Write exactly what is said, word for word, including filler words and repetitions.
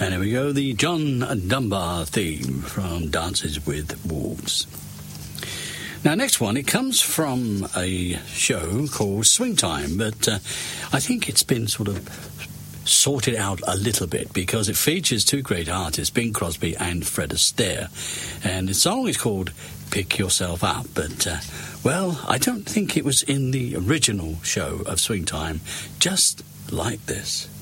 And here we go, the John Dunbar theme from Dances with Wolves. Now, next one, it comes from a show called Swing Time, but uh, I think it's been sort of sorted out a little bit because it features two great artists, Bing Crosby and Fred Astaire. And the song is called Pick Yourself Up, but, uh, well, I don't think it was in the original show of Swing Time, just like this.